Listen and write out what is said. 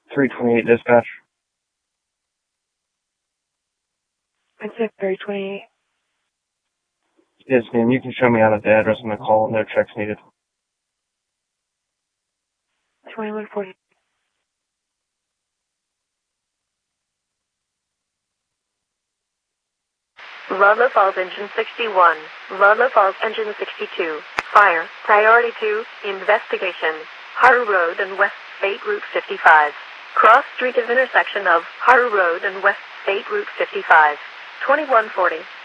328 dispatch. Contemporary 28. Yes, ma'am. You can show me out at the address on the call. No checks needed. 2140. Ludlow Falls Engine 61. Ludlow Falls Engine 62. Fire. Priority 2. Investigation. Haru Road and West State Route 55. Cross street of intersection of Haru Road and West State Route 55. 2140.